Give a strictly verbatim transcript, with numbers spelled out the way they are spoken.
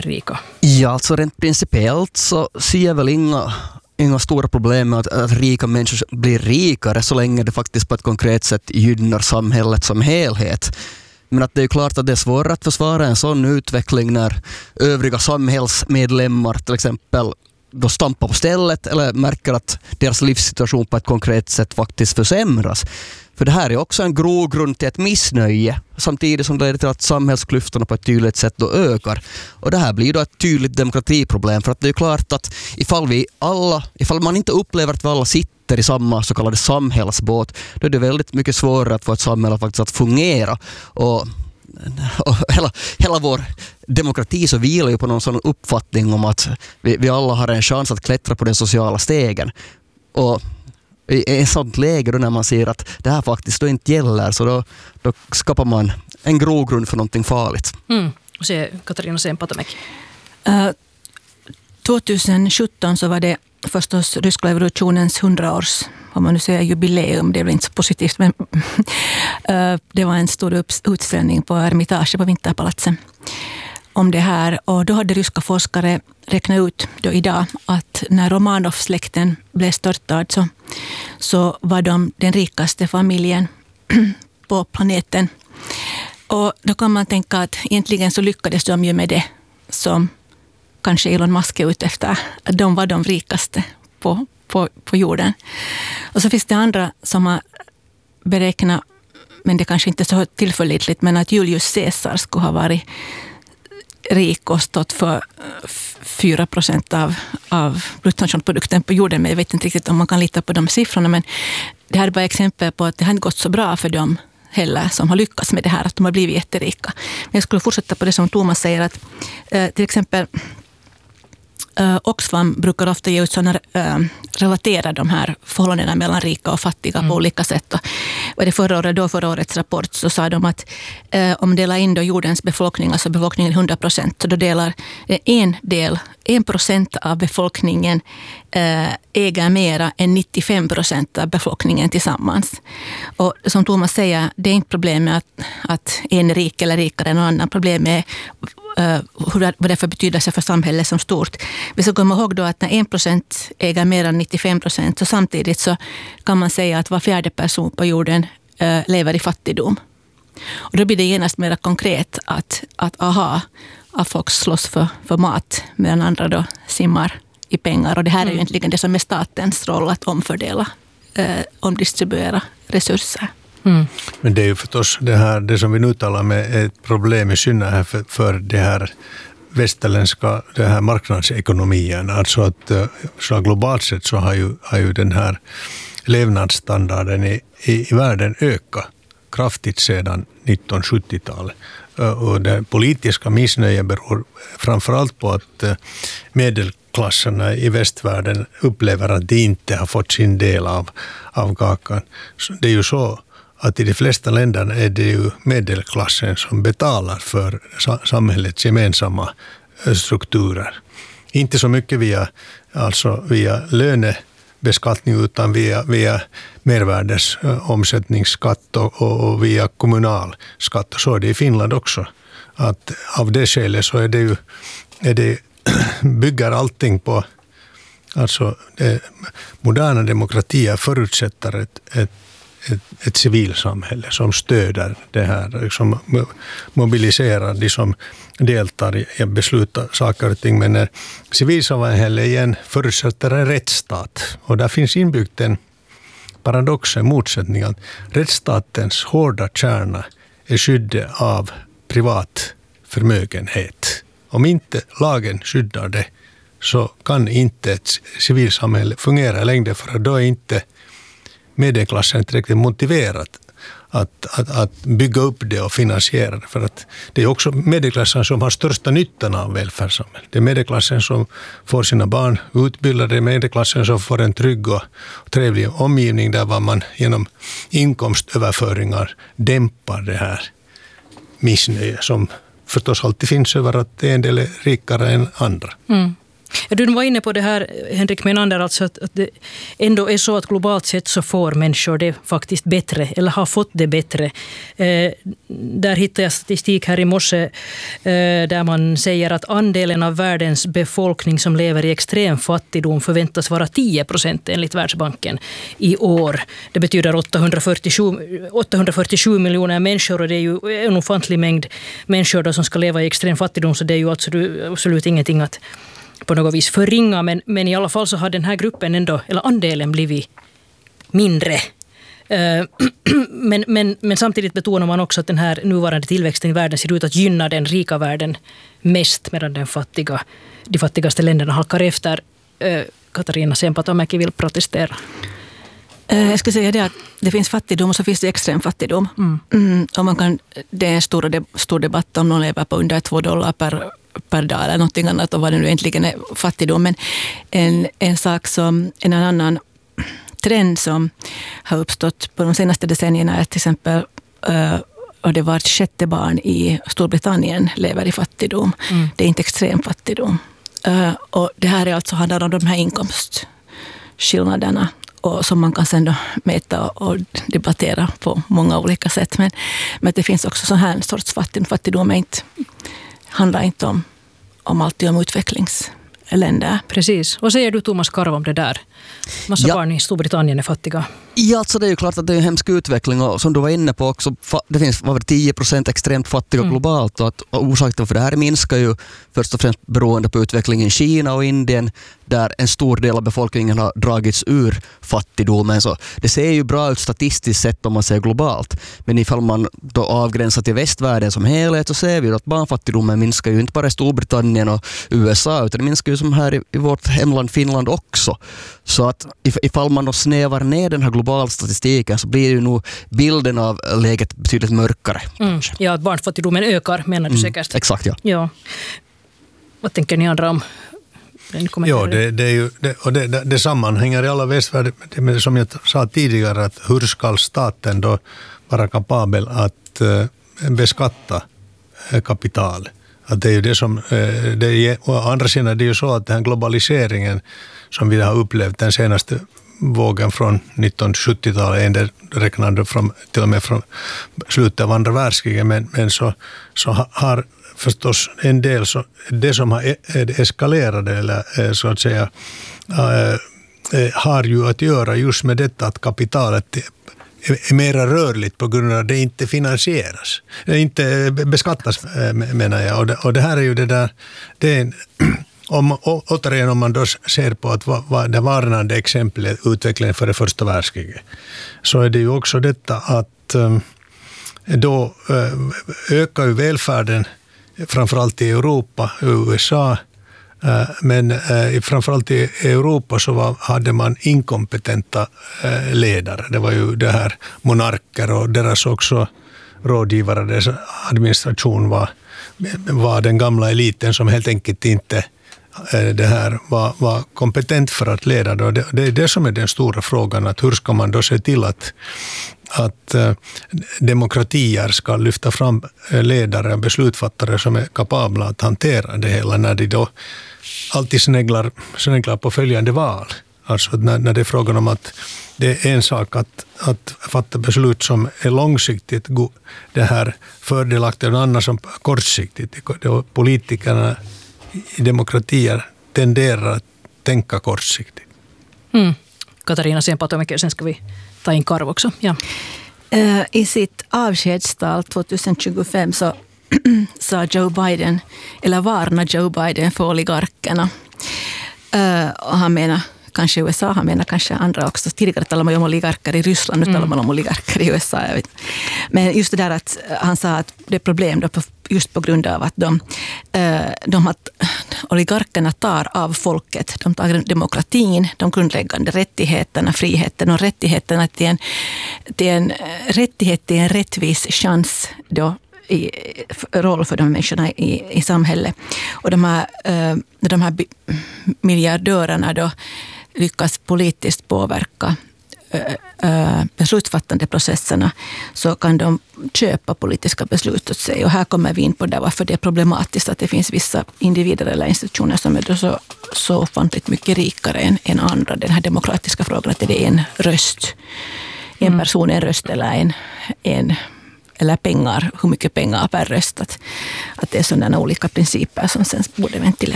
rika? Ja, alltså rent principiellt så ser jag väl inga, inga stora problem med att, att rika människor blir rikare så länge det faktiskt på ett konkret sätt gynnar samhället som helhet. Men att det är klart att det är svårare att försvara en sån utveckling när övriga samhällsmedlemmar till exempel då stampar på stället eller märker att deras livssituation på ett konkret sätt faktiskt försämras. För det här är också en grogrund till ett missnöje samtidigt som det leder till att samhällsklyftorna på ett tydligt sätt då ökar. Och det här blir då ett tydligt demokratiproblem för att det är klart att ifall vi alla, ifall man inte upplever att vi alla sitter i samma så kallade samhällsbåt, då är det väldigt mycket svårare att få ett samhälle faktiskt att fungera. Och, och hela, hela vår demokrati så vilar ju på någon sån uppfattning om att vi, vi alla har en chans att klättra på den sociala stegen. Och i ett sånt läge då när man ser att det här faktiskt då inte gäller så då, då skapar man en grogrund för någonting farligt. Mm. Och se, Katarina Sempatamäki. Uh, tjugohundrasjutton så var det förstås ryska revolutionens hundraårs, om man nu säger jubileum, det är väl inte så positivt, men uh, det var en stor utställning på Ermitage på Vinterpalatsen om det här. Och då hade ryska forskare räknat ut då idag att när Romanov-släkten blev störtad så, så var de den rikaste familjen på planeten. Och då kan man tänka att egentligen så lyckades de ju med det som kanske Elon Musk är ute efter. De var de rikaste på, på, på jorden. Och så finns det andra som har beräknat, men det kanske inte är så tillförlitligt, men att Julius Caesar skulle ha varit rik och stått för fyra procent av, av bruttonationalprodukten på jorden. Men jag vet inte riktigt om man kan lita på de siffrorna. Men det här är bara exempel på att det har inte gått så bra för dem heller som har lyckats med det här, att de har blivit jätterika. Men jag skulle fortsätta på det som Thomas säger, att eh, till exempel eh, Oxfam brukar ofta ge ut sådana eh, relatera de här förhållandena mellan rika och fattiga mm. på olika sätt. Och var det förra året, då förra årets rapport så sa de att eh, om delar in då jordens befolkning, alltså befolkningen hundra procent, så då delar eh, en del, en procent av befolkningen eh, äger mera än nittiofem procent av befolkningen tillsammans. Och som Thomas säger, det är inte problem med att, att en är rik eller rikare än någon annan. Problemet är uh, vad det för betydelse för samhället som stort. Vi ska komma ihåg då att när en procent äger mer än nittiofem procent så samtidigt så kan man säga att var fjärde person på jorden uh, lever i fattigdom. Och då blir det genast mer konkret att, att aha, att folk slåss för, för mat medan andra då simmar i pengar. Och det här är ju egentligen det som är statens roll, att omfördela, uh, omdistribuera resurser. Mm. Men det är ju förstås det här, det som vi nu talar med är ett problem i synnerhet för, för det här västerländska, det här marknadsekonomien. Alltså att så globalt sett så har ju, har ju den här levnadsstandarden i, i, i världen ökat kraftigt sedan nittonhundrasjuttiotalet. Och det politiska missnöjet beror framförallt på att medelklasserna i västvärlden upplever att de inte har fått sin del av, av kakan. Så det är ju så att i de flesta länderna är det ju medelklassen som betalar för samhällets gemensamma strukturer. Inte så mycket via, alltså via lönebeskattning utan via, via mervärdesomsättningsskatt och, och via kommunalskatt. Så är det i Finland också. Att av det skälet så är det ju, är det, bygger allting på, alltså det, moderna demokratier förutsätter ett, ett Ett, ett civilsamhälle som stöder det här, som mobiliserar de som deltar i att besluta saker och ting. Men när civilsamhälle igen förutsätter en rättsstat, och där finns inbyggt en paradox, en motsättning, att rättsstatens hårda kärna är skyddet av privat förmögenhet. Om inte lagen skyddar det så kan inte ett civilsamhälle fungera längre, för då är inte medelklassen tillräckligt motiverat att, att, att bygga upp det och finansiera det. För att det är också medelklassen som har största nyttan av välfärdssamhället. Det är medelklassen som får sina barn utbildade, det är medelklassen som får en trygg och trevlig omgivning där man genom inkomstöverföringar dämpar det här missnöje som förstås alltid finns över att en del är rikare än andra. Mm. Du var inne på det här, Henrik Menander, alltså att, att det ändå är så att globalt sett så får människor det faktiskt bättre, eller har fått det bättre. Eh, där hittar jag statistik här i morse eh, där man säger att andelen av världens befolkning som lever i extrem fattigdom förväntas vara tio procent enligt Världsbanken i år. Det betyder åttahundrafyrtiosju, åttahundrafyrtiosju miljoner människor, och det är ju en ofantlig mängd människor då som ska leva i extrem fattigdom, så det är ju absolut, absolut ingenting att på något vis förringa, men, men i alla fall så har den här gruppen ändå, eller andelen, blivit mindre. Uh, men, men, men samtidigt betonar man också att den här nuvarande tillväxten i världen ser ut att gynna den rika världen mest, medan den fattiga, de fattigaste länderna halkar efter. Uh, Katarina Sempatomäki vill protestera. Uh, jag skulle säga det att det finns fattigdom och så finns det extrem fattigdom. Mm. Mm, och man kan, det är en stor, de, stor debatt om någon lever på under två dollar per per dag eller någonting annat, och vad det nu egentligen är fattigdom. Men en, en sak som, en annan trend som har uppstått på de senaste decennierna är till exempel, uh, och det var ett sjätte barn i Storbritannien lever i fattigdom. Mm. Det är inte extrem fattigdom. Uh, och det här är alltså handlar om de här inkomstskillnaderna, och som man kan sen då mäta och debattera på många olika sätt. Men, men det finns också så här en sorts fattigdom. Fattigdom är inte handlar inte om, om alltid om utvecklingsländer. Precis. Vad säger du, Thomas Karv, om det där? Massa ja. barn i Storbritannien är fattiga. Ja, alltså det är ju klart att det är en hemsk utveckling, och som du var inne på också, det finns var tio procent extremt fattiga mm. globalt, och att och orsaken för det här minskar ju först och främst beroende på utvecklingen i Kina och Indien, där en stor del av befolkningen har dragits ur fattigdomen. Så det ser ju bra ut statistiskt sett om man ser globalt, men ifall man då avgränsar till västvärlden som helhet, så ser vi att barnfattigdomen minskar ju inte bara i Storbritannien och U S A, utan det minskar ju som här i, i vårt hemland Finland också. Så att ifall man då snävar ner den här globala statistiken, så blir ju nog bilden av läget betydligt mörkare. Mm. Ja, att barnfattigdomen ökar, menar du mm. säkert. Exakt, ja. ja. Vad tänker ni andra om? Ja, det, det, är ju, det, och det, det, det sammanhänger i alla västvärld med, som jag sa tidigare, att hur ska staten då vara kapabel att uh, beskatta uh, kapital? Att det är ju det som, uh, det är, å andra sidan det är ju så att den här globaliseringen som vi har upplevt den senaste vågen från nittonhundrasjuttiotalet, en del räknade från, till och med från slutet av andra världskriget, men, men så, så har förstås en del, så, det som har eskalerade eller så att säga äh, har ju att göra just med detta att kapitalet är mera rörligt på grund av att det inte finansieras, det inte beskattas, menar jag, och det, och det här är ju det där, det är en, om, återigen om man då ser på att va, va, det varnande exemplet utvecklingen för det första världskriget, så är det ju också detta att um, då uh, ökar ju välfärden framförallt i Europa och U S A, uh, men uh, framförallt i Europa så var, hade man inkompetenta uh, ledare. Det var ju det här monarker och deras också rådgivare, deras administration var, var den gamla eliten som helt enkelt inte det här var, var kompetent för att leda. Det, det är det som är den stora frågan, att hur ska man då se till att, att uh, demokratier ska lyfta fram ledare och beslutsfattare som är kapabla att hantera det hela när de då alltid sneglar, sneglar på följande val. Alltså när, när det är frågan om att det är en sak att, att fatta beslut som är långsiktigt det här fördelaktigt, och en annan som kortsiktigt. Politikerna i demokratier tenderar att tänka kortsiktigt. Mm. Katarina Sempatomäki, sen ska vi ta in Karv också. Ja. Uh, I sitt avskedstal tjugohundratjugofem så sa Joe Biden, eller varna Joe Biden för oligarkerna. Uh, och han menar kanske U S A, han menar kanske andra också. Tidigare talade man om oligarker i Ryssland, nu talar man om oligarker i U S A. Jag vet. Men just det där att han sa att det är problem då just på grund av att de, de att oligarkerna tar av folket. De tar demokratin, de grundläggande rättigheterna, friheten och rättigheterna till en, till en rättighet till en rättvis chans då i roll för de människorna i, i samhället. Och de här, de här miljardörerna då lyckas politiskt påverka beslutsfattande processerna så kan de köpa politiska beslut åt sig. Och här kommer vi in på det varför det är problematiskt att det finns vissa individer eller institutioner som är så, så ofantligt mycket rikare än, än andra. Den här demokratiska frågan att det är en röst, en mm. person, en röst eller en, en eller pengar, hur mycket pengar per röst. Att, att det är sådana olika principer som sen borde ventileras.